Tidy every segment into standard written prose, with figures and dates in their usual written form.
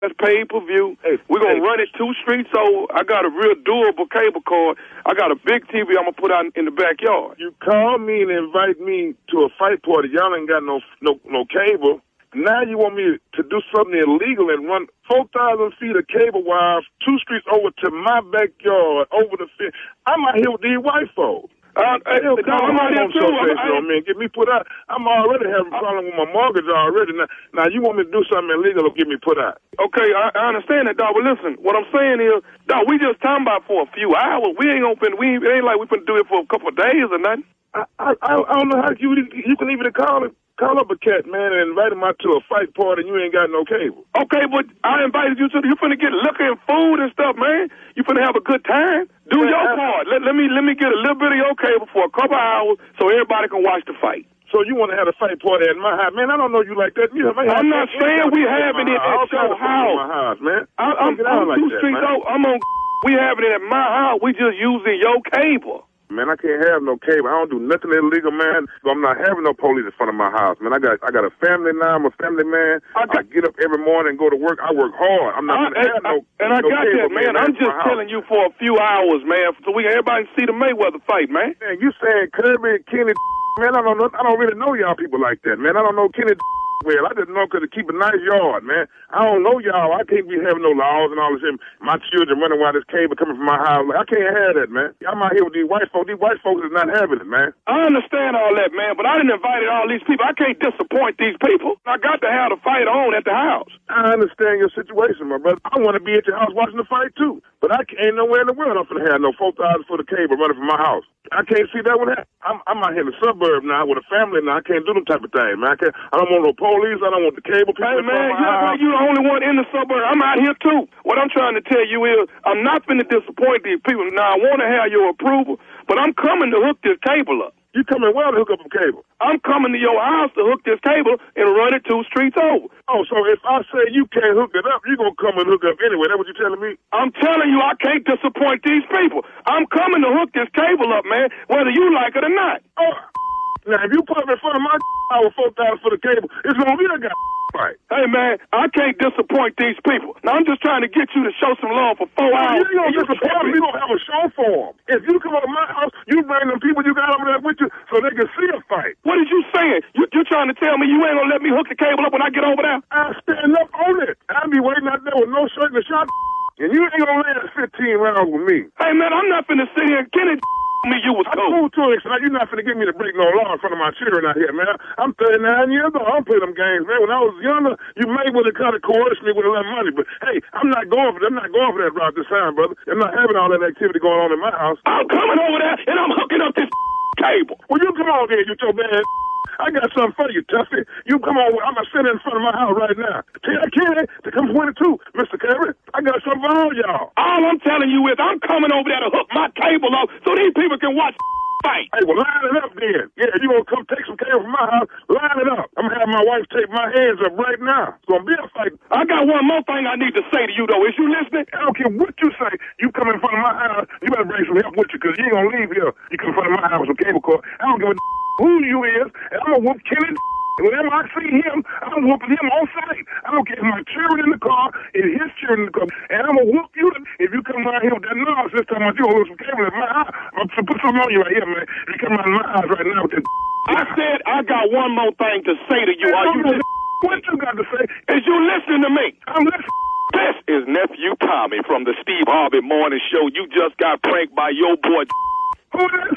That's pay-per-view. We're going to run it 2 streets over. I got a real durable cable cord. I got a big TV I'm going to put out in the backyard. You call me and invite me to a fight party. Y'all ain't got no cable. Now you want me to do something illegal and run 4,000 feet of cable wire 2 streets over to my backyard, over the fence. I'm out here with these white folks. I'm out here too. Get me put out. I'm already having a problem with my mortgage already. Now you want me to do something illegal or get me put out? Okay, I understand that, dog. But listen, what I'm saying is, dog, we just talking about for a few hours. We ain't open. It ain't like we can do it for a couple of days or nothing. I don't know how you can even call up a cat, man, and invite him out to a fight party and you ain't got no cable. Okay, but I invited you to. You finna get liquor and food and stuff, man. You finna have a good time. Do your part. Let me get a little bit of your cable for a couple hours so everybody can watch the fight. So you want to have a fight party at my house, man? I don't know you like that. I'm not saying we having it at your house. My house, man. I'm 2 streets over. We having it at my house. We just using your cable. Man, I can't have no cable. I don't do nothing illegal, man. So I'm not having no police in front of my house, man. I got a family now. I'm a family man. I get up every morning and go to work. I work hard. I'm not gonna have no. And I got that, man. I'm just telling you for a few hours, man, so everybody can see the Mayweather fight, man. Man, you saying Kirby and Kenny? Man, I don't really know y'all people like that, man. I don't know Kenny. Well, I just know because to keep a nice yard, man. I don't know y'all. I can't be having no laws and all this shit. My children running while this cable coming from my house. I can't have that, man. I'm out here with these white folks. These white folks is not having it, man. I understand all that, man, but I didn't invite all these people. I can't disappoint these people. I got to have the fight on at the house. I understand your situation, my brother. I want to be at your house watching the fight, too. But I ain't nowhere in the world I'm going to have no 4,000 foot of cable running from my house. I can't see that one happen. I'm out here in the suburb now with a family now. I can't do them type of thing, man. I don't want no police. I don't want the cable people. Hey, man, you the only one in the suburb. I'm out here, too. What I'm trying to tell you is I'm not finna disappoint these people. Now, I want to have your approval, but I'm coming to hook this cable up. You coming well to hook up a cable? I'm coming to your house to hook this cable and run it 2 streets over. Oh, so if I say you can't hook it up, you're going to come and hook up anyway. That's what you're telling me? I'm telling you I can't disappoint these people. I'm coming to hook this cable up, man, whether you like it or not. Oh, now, if you put me in front of my with 4,000 for the cable, it's going to be that guy. Right. Hey, man, I can't disappoint these people. Now, I'm just trying to get you to show some love for 4 hours. You ain't going to disappoint me. You're going to have a show for them. If you come over to my house, you bring them people you got over there with you so they can see a fight. What is you saying? You're trying to tell me you ain't going to let me hook the cable up when I get over there? I'll stand up on it. I'll be waiting out there with no shirt and a shot, and you ain't going to last 15 rounds with me. Hey, man, I'm not finna sit here and Kenny me you was cool. I'm cool too, so you're not finna get me to break no law in front of my children out here, man. I'm 39 years old. I don't play them games, man. When I was younger, you may would have kind of coerced me with a lot of money, but hey, I'm not going for that route this time, brother. I'm not having all that activity going on in my house. I'm coming over there and I'm hooking up this cable. Well, you come on there, you your bad. I got something for you, Tuffy. You come on. I'm going to sit in front of my house right now. Tell Kenny to come 22, Mr. Kirby. I got something for all y'all. All I'm telling you is I'm coming over there to hook my cable up so these people can watch fight. Hey, well, line it up then. Yeah, you going to come take some cable from my house, line it up. I'm going to have my wife take my hands up right now. It's going to be a fight. I got one more thing I need to say to you, though. Is you listening? I don't care what you say. You come in front of my house, you better bring some help with you because you ain't going to leave here. You come in front of my house with some cable cord. I don't give a who you is, and I'm going to whoop Kenny. And whenever I see him, I'm whooping him on sight. I don't care if my children in the car, and his children in the car, and I'm going to whoop you if you come around here with that nonsense talking about you going to some cable in my house. I'm going to put something on you right here, man. You come out of my house right now with that. I said I got one more thing to say to you. What you got to say? Is you listening to me? I'm listening. This is Nephew Tommy from the Steve Harvey Morning Show. You just got pranked by your boy. Who is?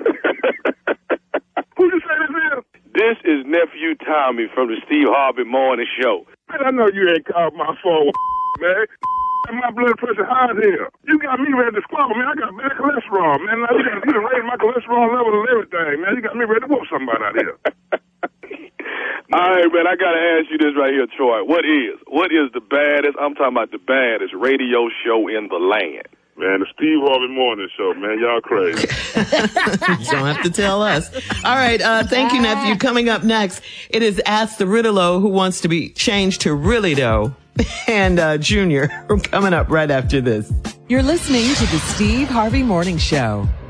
Who you say this is? This is Nephew Tommy from the Steve Harvey Morning Show. Man, I know you ain't called my phone, man. My blood pressure high here. You got me ready to squabble, man. I got bad cholesterol, man. Now you got to raise my cholesterol level and everything, man. You got me ready to whoop somebody out here. All right, man, I got to ask you this right here, Troy. What is the baddest, I'm talking about the baddest radio show in the land? Man, the Steve Harvey Morning Show, man. Y'all crazy. You don't have to tell us. All right. Thank you, nephew. Coming up next, it is Ask the Riddle who wants to be changed to Really Doe. And Junior coming up right after this. You're listening to the Steve Harvey Morning Show.